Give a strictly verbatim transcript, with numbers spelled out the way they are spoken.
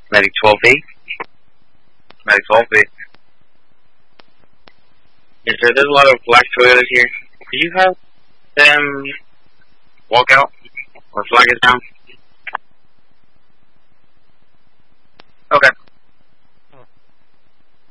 Medic twelve B. Medic twelve B. Yes, sir. There's a lot of black Toyotas here. Could you have them walk out or flag us down?